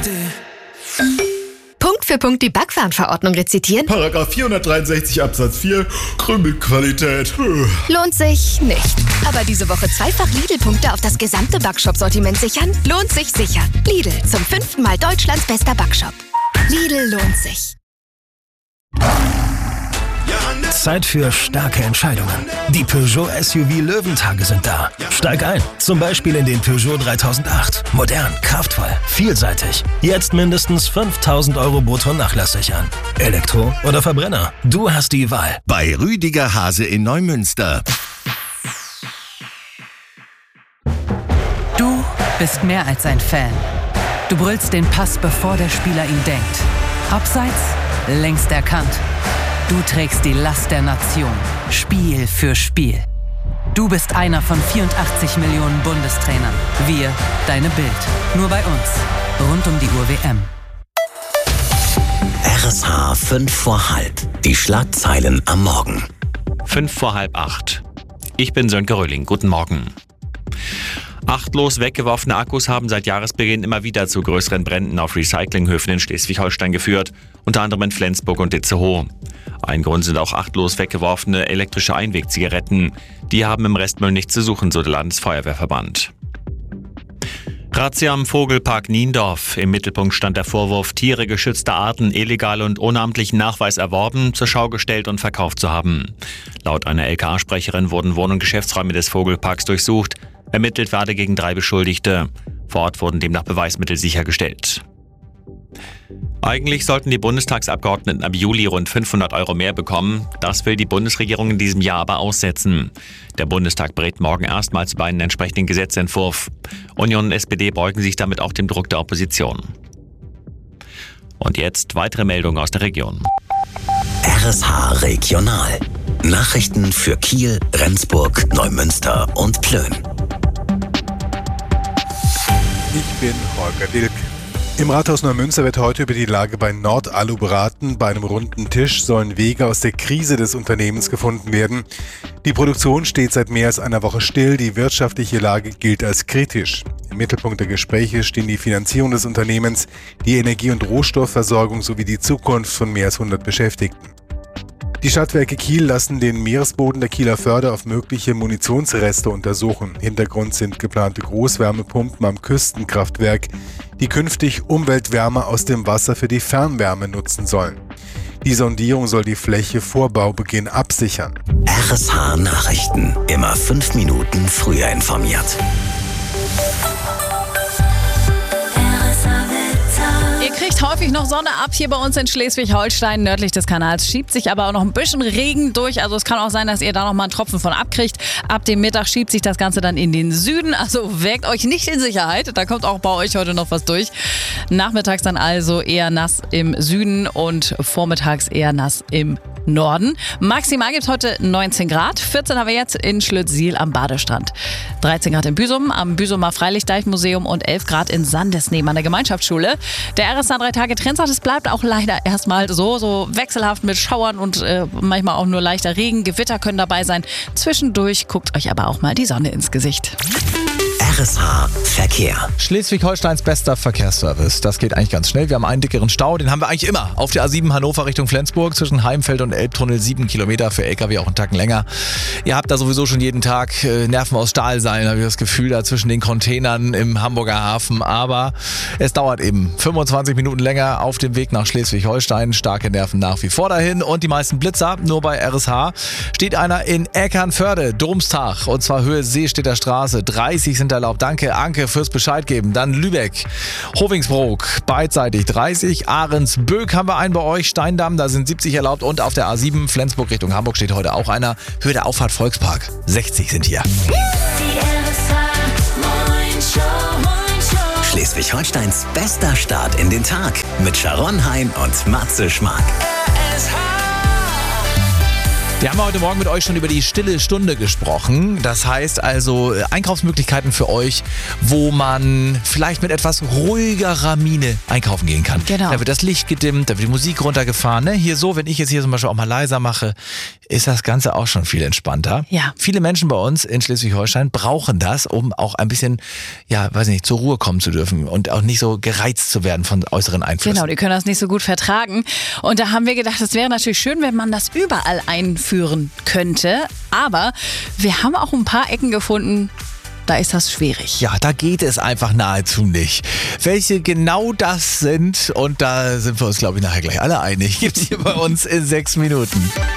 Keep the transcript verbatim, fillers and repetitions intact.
Punkt für Punkt die Backwarenverordnung rezitieren? Paragraph vierhundertdreiundsechzig Absatz vier, Krümelqualität. Lohnt sich nicht. Aber diese Woche zweifach Lidl-Punkte auf das gesamte Backshop-Sortiment sichern? Lohnt sich sicher. Lidl, zum fünften Mal Deutschlands bester Backshop. Lidl lohnt sich. Zeit für starke Entscheidungen. Die Peugeot S U V Löwentage sind da. Steig ein, zum Beispiel in den Peugeot dreitausendacht. Modern, kraftvoll, vielseitig. Jetzt mindestens fünftausend Euro brutto nachlasssichern. Elektro oder Verbrenner? Du hast die Wahl. Bei Rüdiger Hase in Neumünster. Du bist mehr als ein Fan. Du brüllst den Pass, bevor der Spieler ihn denkt. Abseits, längst erkannt. Du trägst die Last der Nation, Spiel für Spiel. Du bist einer von vierundachtzig Millionen Bundestrainern. Wir, deine Bild. Nur bei uns. Rund um die Uhr W M. R S H fünf vor halb. Die Schlagzeilen am Morgen. Fünf vor halb acht. Ich bin Sönke Röhling. Guten Morgen. Achtlos weggeworfene Akkus haben seit Jahresbeginn immer wieder zu größeren Bränden auf Recyclinghöfen in Schleswig-Holstein geführt, unter anderem in Flensburg und Itzehoe. Ein Grund sind auch achtlos weggeworfene elektrische Einwegzigaretten. Die haben im Restmüll nichts zu suchen, so der Landesfeuerwehrverband. Razzia am Vogelpark Niendorf. Im Mittelpunkt stand der Vorwurf, Tiere geschützter Arten illegal und ohne amtlichen Nachweis erworben, zur Schau gestellt und verkauft zu haben. Laut einer L K A-Sprecherin wurden Wohn- und Geschäftsräume des Vogelparks durchsucht. Ermittelt werde gegen drei Beschuldigte. Vor Ort wurden demnach Beweismittel sichergestellt. Eigentlich sollten die Bundestagsabgeordneten ab Juli rund fünfhundert Euro mehr bekommen. Das will die Bundesregierung in diesem Jahr aber aussetzen. Der Bundestag berät morgen erstmals über einen entsprechenden Gesetzentwurf. Union und S P D beugen sich damit auch dem Druck der Opposition. Und jetzt weitere Meldungen aus der Region. R S H Regional. Nachrichten für Kiel, Rendsburg, Neumünster und Plön. Ich bin Holger Dilk. Im Rathaus Neumünster wird heute über die Lage bei Nordalu beraten. Bei einem runden Tisch sollen Wege aus der Krise des Unternehmens gefunden werden. Die Produktion steht seit mehr als einer Woche still. Die wirtschaftliche Lage gilt als kritisch. Im Mittelpunkt der Gespräche stehen die Finanzierung des Unternehmens, die Energie- und Rohstoffversorgung sowie die Zukunft von mehr als hundert Beschäftigten. Die Stadtwerke Kiel lassen den Meeresboden der Kieler Förde auf mögliche Munitionsreste untersuchen. Hintergrund sind geplante Großwärmepumpen am Küstenkraftwerk, die künftig Umweltwärme aus dem Wasser für die Fernwärme nutzen sollen. Die Sondierung soll die Fläche vor Baubeginn absichern. R S H Nachrichten. Immer fünf Minuten früher informiert. Ihr kriegt häufig noch Sonne ab hier bei uns in Schleswig-Holstein, nördlich des Kanals. Schiebt sich aber auch noch ein bisschen Regen durch. Also es kann auch sein, dass ihr da noch mal einen Tropfen von abkriegt. Ab dem Mittag schiebt sich das Ganze dann in den Süden. Also wägt euch nicht in Sicherheit. Da kommt auch bei euch heute noch was durch. Nachmittags dann also eher nass im Süden und vormittags eher nass im Norden. Maximal gibt es heute neunzehn Grad. vierzehn haben wir jetzt in Schlüttsiel am Badestrand. dreizehn Grad in Büsum am Büsumer Freilichtdeichmuseum und elf Grad in Sandesneem an der Gemeinschaftsschule. Der R S H drei Tage Trendsat, es bleibt auch leider erstmal so, so wechselhaft mit Schauern und äh, manchmal auch nur leichter Regen. Gewitter können dabei sein. Zwischendurch guckt euch aber auch mal die Sonne ins Gesicht. R S H Verkehr. Schleswig-Holsteins bester Verkehrsservice. Das geht eigentlich ganz schnell. Wir haben einen dickeren Stau, den haben wir eigentlich immer. Auf der A sieben Hannover Richtung Flensburg zwischen Heimfeld und Elbtunnel, sieben Kilometer, für L K W auch einen Tacken länger. Ihr habt da sowieso schon jeden Tag äh, Nerven aus Stahlseilen, habe ich das Gefühl, da zwischen den Containern im Hamburger Hafen. Aber es dauert eben fünfundzwanzig Minuten länger auf dem Weg nach Schleswig-Holstein. Starke Nerven nach wie vor dahin und die meisten Blitzer. Nur bei R S H steht einer in Eckernförde, Domstag, und zwar Höhe Seestädter Straße. dreißig sind erlaubt. Danke, Anke, fürs Bescheid geben. Dann Lübeck, Hovingsbrook, beidseitig dreißig. Ahrensböck haben wir einen bei euch. Steindamm, da sind siebzig erlaubt. Und auf der A sieben Flensburg Richtung Hamburg steht heute auch einer. Höhe der Auffahrt Volkspark. sechzig sind hier. Schleswig-Holsteins bester Start in den Tag mit Sharon Hein und Matze Schmark. Wir haben heute Morgen mit euch schon über die stille Stunde gesprochen. Das heißt also Einkaufsmöglichkeiten für euch, wo man vielleicht mit etwas ruhigerer Miene einkaufen gehen kann. Genau. Da wird das Licht gedimmt, da wird die Musik runtergefahren. Ne? Hier so, wenn ich jetzt hier zum Beispiel auch mal leiser mache, ist das Ganze auch schon viel entspannter. Ja. Viele Menschen bei uns in Schleswig-Holstein brauchen das, um auch ein bisschen, ja, weiß nicht, zur Ruhe kommen zu dürfen und auch nicht so gereizt zu werden von äußeren Einflüssen. Genau, die können das nicht so gut vertragen. Und da haben wir gedacht, es wäre natürlich schön, wenn man das überall einführen könnte. Aber wir haben auch ein paar Ecken gefunden, da ist das schwierig. Ja, da geht es einfach nahezu nicht. Welche genau das sind, und da sind wir uns, glaube ich, nachher gleich alle einig, gibt's hier bei uns in sechs Minuten.